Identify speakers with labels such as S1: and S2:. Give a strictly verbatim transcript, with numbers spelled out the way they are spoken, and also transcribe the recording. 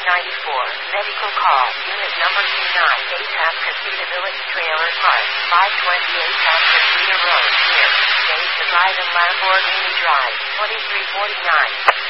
S1: ninety-four. Medical call. Unit number two nine eight Cascada Village Trailer Park. five twenty-eight Cascada Road. Near. State the Drive and Lamborghini Drive. twenty-three forty-nine.